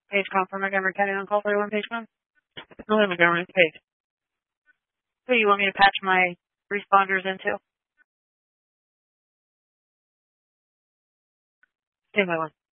Page call from Montgomery County on call 31, page one. Hello, Montgomery, page. Who do you want me to patch my responders into? Stand by one.